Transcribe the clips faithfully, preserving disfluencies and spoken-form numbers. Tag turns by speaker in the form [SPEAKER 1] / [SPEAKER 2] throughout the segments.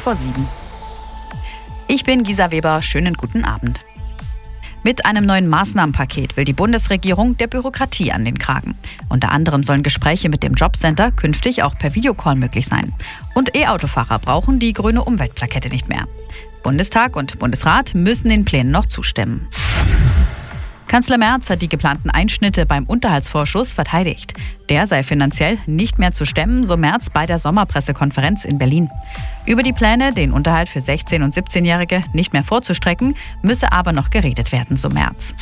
[SPEAKER 1] vor sieben. Ich bin Gisa Weber, schönen guten Abend. Mit einem neuen Maßnahmenpaket will die Bundesregierung der Bürokratie an den Kragen. Unter anderem sollen Gespräche mit dem Jobcenter künftig auch per Videocall möglich sein. Und E-Autofahrer brauchen die grüne Umweltplakette nicht mehr. Bundestag und Bundesrat müssen den Plänen noch zustimmen. Kanzler Merz hat die geplanten Einschnitte beim Unterhaltsvorschuss verteidigt. Der sei finanziell nicht mehr zu stemmen, so Merz bei der Sommerpressekonferenz in Berlin. Über die Pläne, den Unterhalt für sechzehn- und siebzehnjährige nicht mehr vorzustrecken, müsse aber noch geredet werden, so Merz.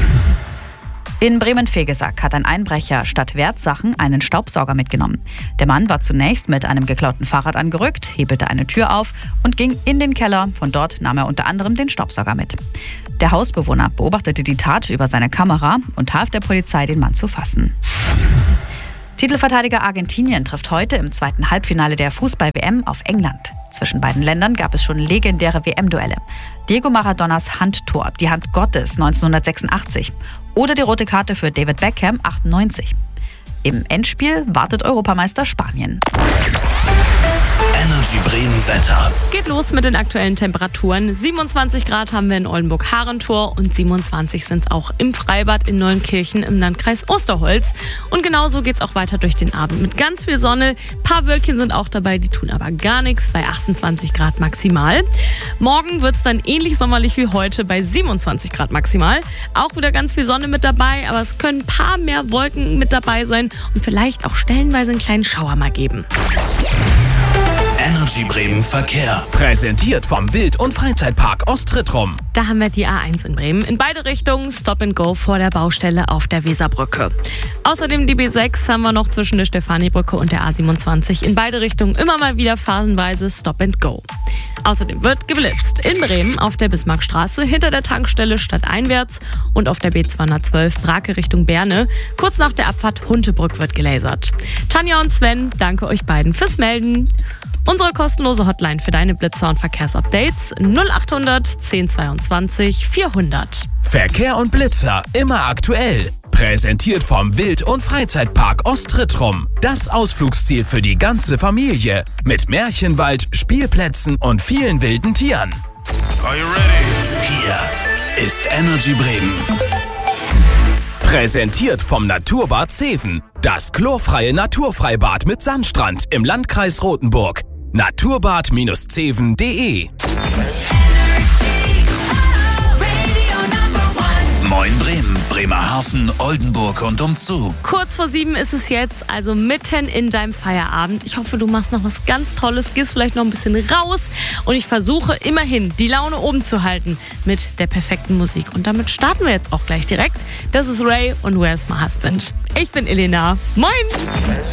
[SPEAKER 1] In Bremen-Vegesack hat ein Einbrecher statt Wertsachen einen Staubsauger mitgenommen. Der Mann war zunächst mit einem geklauten Fahrrad angerückt, hebelte eine Tür auf und ging in den Keller. Von dort nahm er unter anderem den Staubsauger mit. Der Hausbewohner beobachtete die Tat über seine Kamera und half der Polizei, den Mann zu fassen. Titelverteidiger Argentinien trifft heute im zweiten Halbfinale der Fußball-W M auf England. Zwischen beiden Ländern gab es schon legendäre W M-Duelle. Diego Maradonas Handtor, die Hand Gottes neunzehnhundertsechsundachtzig oder die rote Karte für David Beckham achtundneunzig. Im Endspiel wartet Europameister Spanien.
[SPEAKER 2] Energy Bremen Wetter.
[SPEAKER 3] Geht los mit den aktuellen Temperaturen. siebenundzwanzig Grad haben wir in Oldenburg-Harentor und siebenundzwanzig sind es auch im Freibad in Neunkirchen im Landkreis Osterholz. Und genauso geht es auch weiter durch den Abend mit ganz viel Sonne. Ein paar Wölkchen sind auch dabei, die tun aber gar nichts, bei achtundzwanzig Grad maximal. Morgen wird es dann ähnlich sommerlich wie heute bei siebenundzwanzig Grad maximal. Auch wieder ganz viel Sonne mit dabei, aber es können ein paar mehr Wolken mit dabei sein und vielleicht auch stellenweise einen kleinen Schauer mal geben.
[SPEAKER 2] Energy Bremen Verkehr.
[SPEAKER 4] Präsentiert vom Wild- und Freizeitpark Ostrittrum.
[SPEAKER 3] Da haben wir die A eins in Bremen. In beide Richtungen Stop and Go vor der Baustelle auf der Weserbrücke. Außerdem die B sechs haben wir noch zwischen der Stefanibrücke und der A siebenundzwanzig. In beide Richtungen immer mal wieder phasenweise Stop and Go. Außerdem wird geblitzt. In Bremen auf der Bismarckstraße hinter der Tankstelle stadteinwärts und auf der B zweihundertzwölf Brake Richtung Berne. Kurz nach der Abfahrt Huntebrück wird gelasert. Tanja und Sven, danke euch beiden fürs Melden. Unsere kostenlose Hotline für deine Blitzer und Verkehrsupdates null achthundert zehn zweiundzwanzig vierhundert.
[SPEAKER 4] Verkehr und Blitzer immer aktuell. Präsentiert vom Wild- und Freizeitpark Ostrittrum. Das Ausflugsziel für die ganze Familie. Mit Märchenwald, Spielplätzen und vielen wilden Tieren.
[SPEAKER 2] Are you ready? Hier ist Energy Bremen.
[SPEAKER 4] Präsentiert vom Naturbad Zeven. Das chlorfreie Naturfreibad mit Sandstrand im Landkreis Rothenburg. naturbad Bindestrich zeven punkt de.
[SPEAKER 2] Moin Bremen, Bremerhaven, Oldenburg und umzu.
[SPEAKER 3] Kurz vor sieben ist es jetzt, also mitten in deinem Feierabend. Ich hoffe, du machst noch was ganz Tolles, gehst vielleicht noch ein bisschen raus. Und ich versuche immerhin, die Laune oben zu halten mit der perfekten Musik. Und damit starten wir jetzt auch gleich direkt. Das ist Ray und Where's My Husband. Ich bin Elena. Moin!